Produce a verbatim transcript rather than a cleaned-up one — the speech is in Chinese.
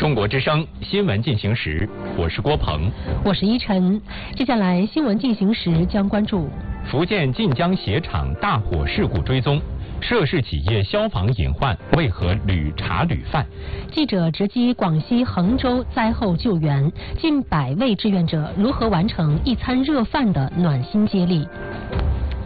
中国之声新闻进行时，我是郭鹏， 我是依晨。接下来新闻进行时将关注福建晋江鞋厂大火事故追踪，涉事企业消防隐患为何屡查屡犯？ 记者直击广西衡州灾后救援，近百位志愿者如何完成一餐热饭的暖心接力？